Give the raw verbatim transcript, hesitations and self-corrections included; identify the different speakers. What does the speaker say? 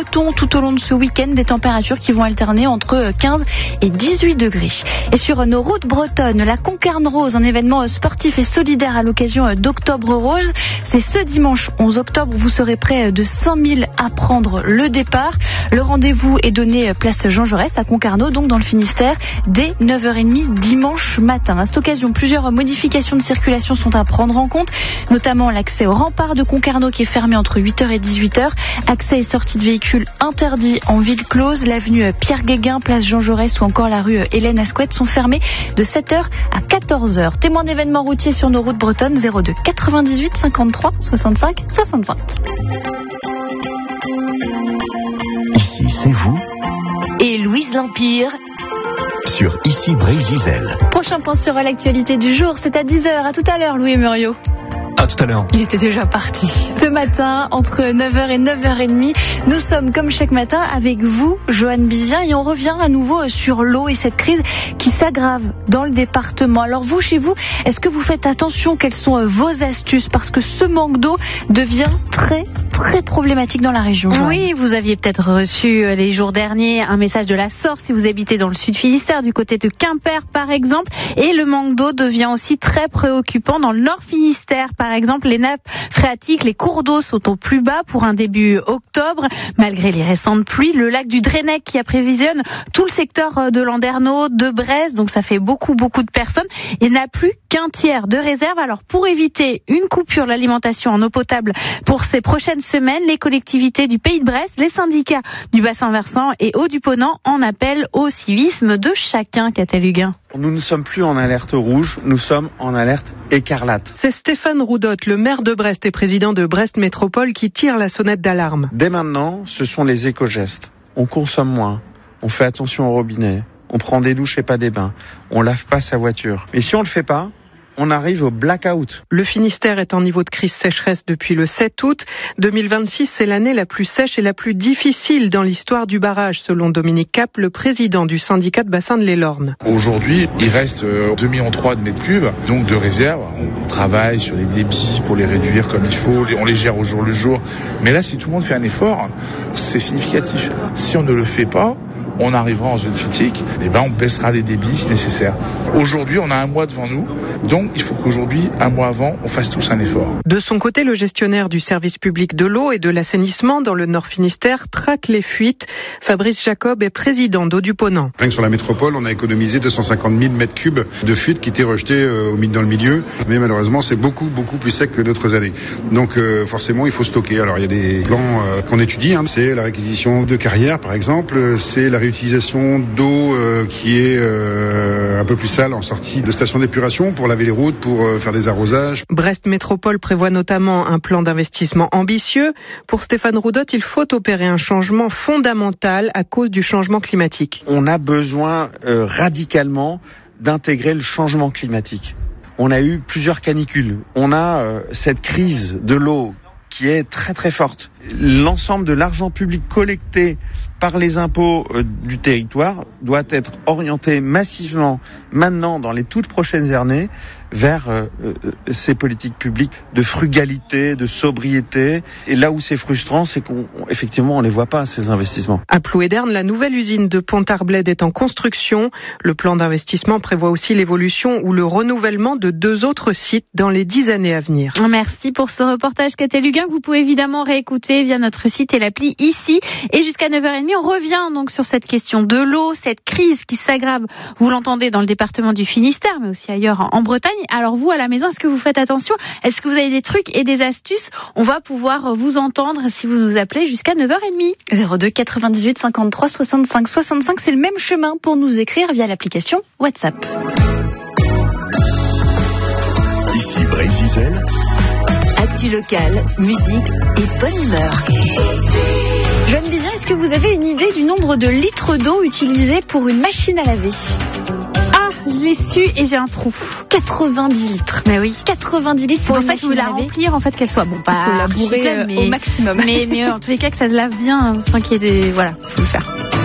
Speaker 1: ton tout au long de ce week-end, des températures qui vont alterner entre quinze et dix-huit degrés. Et sur nos routes bretonnes, la Concarne Rose, un événement sportif et solidaire à l'occasion d'Octobre Rose. C'est ce dimanche onze octobre, vous serez près de cinq mille à prendre le départ. Le rendez-vous est donné place Jean Jaurès à Concarneau, donc dans le Finistère, dès neuf heures trente dimanche matin. À cette occasion, plusieurs modifications de circulation sont à prendre en compte, notamment l'accès au rempart de Concarneau qui est fermé entre huit heures et dix-huit heures. Accès et sortie de véhicules interdits en ville close. L'avenue Pierre Guéguin, place Jean Jaurès ou encore la rue Hélène Asquette sont fermées de sept heures à quatorze heures. Témoin d'événements routiers sur nos routes bretonnes, zéro deux quatre-vingt-dix-huit cinquante-trois soixante-cinq soixante-cinq.
Speaker 2: Ici, c'est vous.
Speaker 3: Et Louise L'Empire.
Speaker 2: Sur Ici Brésil.
Speaker 1: Prochain point sur l'actualité du jour, c'est à dix heures. À tout à l'heure, Louis et Muriot.
Speaker 2: À tout à l'heure.
Speaker 1: Il était déjà parti. Ce matin, entre neuf heures et neuf heures trente, nous sommes comme chaque matin avec vous, Joanne Bizien, et on revient à nouveau sur l'eau et cette crise qui s'aggrave dans le département. Alors vous, chez vous, est-ce que vous faites attention? Quelles sont vos astuces? Parce que ce manque d'eau devient très, très problématique dans la région. Joanne.
Speaker 4: Oui, vous aviez peut-être reçu les jours derniers un message de la sorte si vous habitez dans le sud Finistère, du côté de Quimper par exemple. Et le manque d'eau devient aussi très préoccupant dans le nord Finistère. Par exemple, les nappes phréatiques, les cours d'eau sont au plus bas pour un début octobre. Malgré les récentes pluies, le lac du Drennec qui apprévisionne tout le secteur de Landerneau, de Brest, donc ça fait beaucoup, beaucoup de personnes, et n'a plus qu'un tiers de réserve. Alors pour éviter une coupure de l'alimentation en eau potable pour ces prochaines semaines, les collectivités du Pays de Brest, les syndicats du bassin versant et Haut-du-Ponant en appellent au civisme de chacun, Catel Huguin.
Speaker 5: Nous ne sommes plus en alerte rouge, nous sommes en alerte écarlate.
Speaker 6: C'est Stéphane Roudotte, le maire de Brest et président de Brest Métropole, qui tire la sonnette d'alarme.
Speaker 5: Dès maintenant, ce sont les éco-gestes. On consomme moins, on fait attention au robinet, on prend des douches et pas des bains, on lave pas sa voiture. Et si on le fait pas, on arrive au blackout.
Speaker 6: Le Finistère est en niveau de crise sécheresse depuis le sept août. deux mille vingt-six, c'est l'année la plus sèche et la plus difficile dans l'histoire du barrage, selon Dominique Cap, le président du syndicat de bassin de l'Elorne.
Speaker 7: Aujourd'hui, il reste deux virgule trois millions de mètres cubes, donc de réserve. On travaille sur les débits pour les réduire comme il faut, on les gère au jour le jour. Mais là, si tout le monde fait un effort, c'est significatif. Si on ne le fait pas, on arrivera en zone critique, et ben on baissera les débits si nécessaire. Aujourd'hui, on a un mois devant nous, donc il faut qu'aujourd'hui, un mois avant, on fasse tous un effort.
Speaker 6: De son côté, le gestionnaire du service public de l'eau et de l'assainissement dans le Nord Finistère traque les fuites. Fabrice Jacob est président d'Haut-du-Ponant.
Speaker 8: Rien que sur la métropole, on a économisé deux cent cinquante mille mètres cubes de fuites qui étaient rejetés euh, dans le milieu, mais malheureusement, c'est beaucoup, beaucoup plus sec que d'autres années. Donc euh, forcément, il faut stocker. Alors il y a des plans euh, qu'on étudie, hein. C'est la réquisition de carrières, par exemple, c'est la utilisation d'eau euh, qui est euh, un peu plus sale en sortie de station d'épuration pour laver les routes, pour euh, faire des arrosages.
Speaker 6: Brest Métropole prévoit notamment un plan d'investissement ambitieux. Pour Stéphane Roudotte, il faut opérer un changement fondamental à cause du changement climatique.
Speaker 5: On a besoin euh, radicalement d'intégrer le changement climatique. On a eu plusieurs canicules. On a euh, cette crise de l'eau qui est très très forte. L'ensemble de l'argent public collecté par les impôts euh, du territoire doit être orienté massivement maintenant dans les toutes prochaines années vers euh, euh, ces politiques publiques de frugalité, de sobriété. Et là où c'est frustrant, c'est qu'effectivement on les voit pas, ces investissements.
Speaker 6: À Plouéderne, la nouvelle usine de Pont-Arblède est en construction. Le plan d'investissement prévoit aussi l'évolution ou le renouvellement de deux autres sites dans les dix années à venir.
Speaker 4: Merci pour ce reportage, Catel Huguin, que vous pouvez évidemment réécouter via notre site et l'appli Ici. Et jusqu'à neuf heures trente, on revient donc sur cette question de l'eau, cette crise qui s'aggrave, vous l'entendez, dans le département du Finistère, mais aussi ailleurs en Bretagne. Alors vous, à la maison, est-ce que vous faites attention? Est-ce que vous avez des trucs et des astuces? On va pouvoir vous entendre si vous nous appelez jusqu'à neuf heures trente.
Speaker 1: zéro deux quatre-vingt-dix-huit cinquante-trois soixante-cinq soixante-cinq, c'est le même chemin pour nous écrire via l'application WhatsApp.
Speaker 2: Ici Brésil.
Speaker 3: Actu locale, musique et bonne humeur.
Speaker 1: Joanne Bizien, est-ce que vous avez une idée du nombre de litres d'eau utilisés pour une machine à laver?
Speaker 4: Ah, je l'ai su et j'ai un trou.
Speaker 1: quatre-vingt-dix litres.
Speaker 4: Mais oui.
Speaker 1: quatre-vingt-dix litres
Speaker 4: C'est pour
Speaker 1: pour
Speaker 4: ça
Speaker 1: une
Speaker 4: qu'il faut
Speaker 1: machine
Speaker 4: la
Speaker 1: à laver.
Speaker 4: remplir, en fait, qu'elle soit bon, pas
Speaker 1: Il faut la bourrer
Speaker 4: pleine, mais
Speaker 1: au maximum.
Speaker 4: Mais, mais en tous les cas, que ça se lave bien sans qu'il y ait des... Voilà, faut le faire.